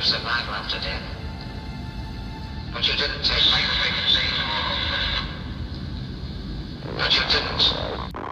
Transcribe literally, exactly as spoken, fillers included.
survival after death. But you didn't take my things, but you didn't.